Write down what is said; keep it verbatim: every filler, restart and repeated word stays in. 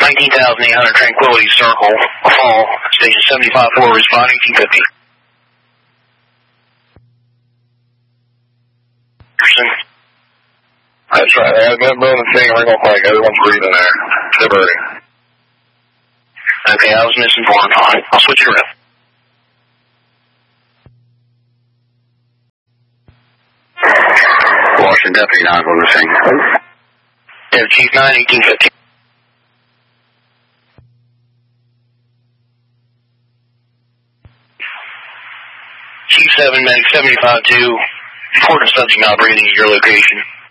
nineteen thousand eight hundred Tranquility Circle, fall, station seventy-five four, respond eighteen fifty. That's right, I got Moon and Sing, Ringo Pike, everyone's breathing there. Liberty. Okay, I was misinformed. Alright, I'll switch it around. Washington Deputy nine, Moon and Sing. Yeah, Chief nine, eighteen fifty. Chief seven, Medic seventy-five two, report of subject not breathing at your location.